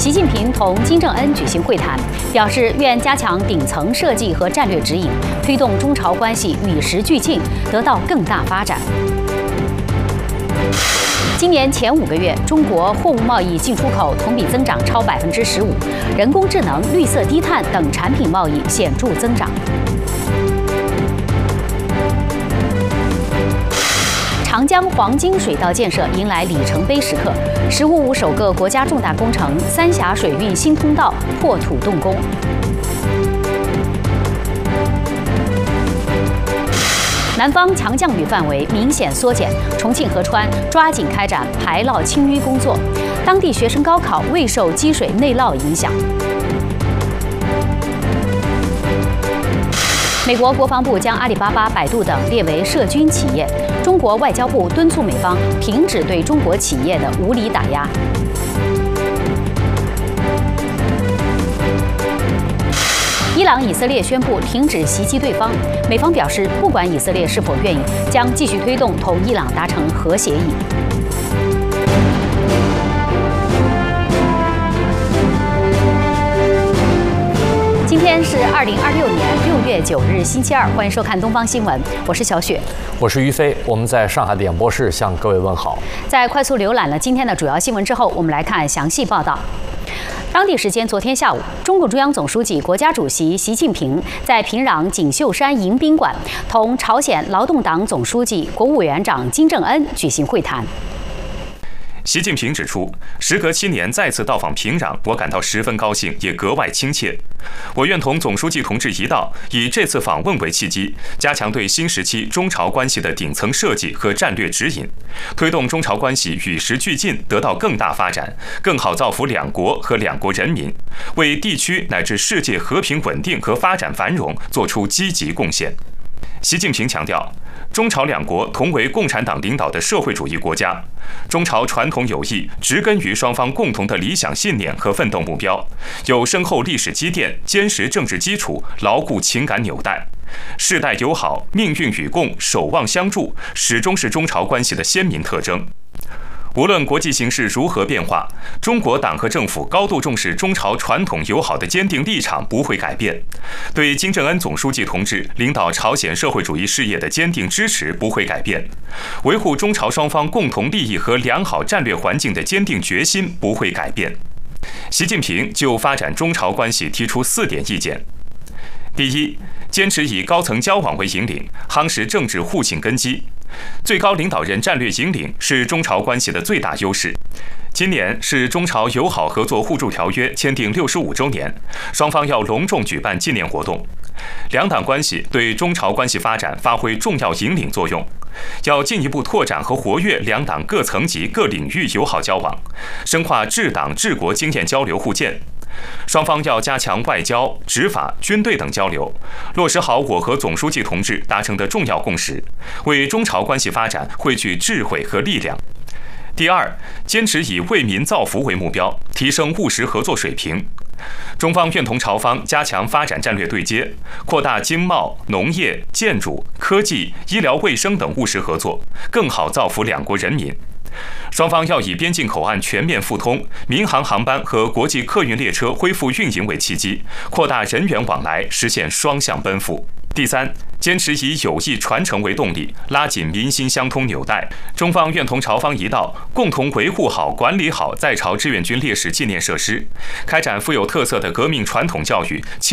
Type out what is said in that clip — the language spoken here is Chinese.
习近平同金正恩举行会谈，表示愿加强顶层设计和战略指引，推动中朝关系与时俱进，得到更大发展。今年前5个月，中国货物贸易进出口同比增长超15%，人工智能、绿色低碳等产品贸易显著增长。长江黄金水道建设迎来里程碑时刻，“15+5”首个国家重大工程三峡水运新通道破土动工。南方强降雨范围明显缩减，重庆合川抓紧开展排涝清淤工作，当地学生高考未受积水内涝影响。美国国防部将阿里巴巴、百度等列为涉军企业，中国外交部敦促美方停止对中国企业的无理打压。伊朗、以色列宣布停止袭击对方，美方表示，不管以色列是否愿意，将继续推动同伊朗达成核协议。今天是2026年6月9日，星期二，欢迎收看《东方新闻》，我是小雪， 我是于飞，我们在上海的演播室向各位问好。 在快速浏览了今天的主要新闻之后，我们来看详细报道。当地时间昨天下午，中共中央总书记、国家主席习近平在平壤锦绣山迎宾馆同朝鲜劳动党总书记、国务委员长金正恩举行会谈。 习近平指出，时隔7年再次到访平壤，我感到十分高兴，也格外亲切。我愿同总书记同志一道，以这次访问为契机，加强对新时期中朝关系的顶层设计和战略指引，推动中朝关系与时俱进，得到更大发展，更好造福两国和两国人民，为地区乃至世界和平稳定和发展繁荣做出积极贡献。习近平强调，中朝两国同为共产党领导的社会主义国家，中朝传统友谊植根于双方共同的理想信念和奋斗目标，有深厚历史积淀、坚实政治基础、牢固情感纽带。世代友好、命运与共、守望相助，始终是中朝关系的鲜明特征。无论国际形势如何变化，中国党和政府高度重视中朝传统友好的坚定立场不会改变，对金正恩总书记同志领导朝鲜社会主义事业的坚定支持不会改变，维护中朝双方共同利益和良好战略环境的坚定决心不会改变。习近平就发展中朝关系提出4点意见：第一，坚持以高层交往为引领，夯实政治互信根基。最高领导人战略引领是中朝关系的最大优势。今年是中朝友好合作互助条约签订65周年，双方要隆重举办纪念活动。两党关系对中朝关系发展发挥重要引领作用，要进一步拓展和活跃两党各层级各领域友好交往，深化治党治国经验交流互鉴。双方要加强外交、执法、军队等交流，落实好我和总书记同志达成的重要共识，为中朝关系发展汇聚智慧和力量。第二，坚持以为民造福为目标，提升务实合作水平。中方愿同朝方加强发展战略对接，扩大经贸、农业、建筑、科技、医疗卫生等务实合作，更好造福两国人民。双方要以边境口岸全面复通、民航航班和国际客运列车恢复运营为契机，扩大人员往来，实现双向奔赴。第三，坚持以友谊传承为动力，拉紧民心相通纽带。中方愿同朝方一道，共同维护好、管理好在朝志愿军烈士纪念设施，开展富有特色的革命传统教育。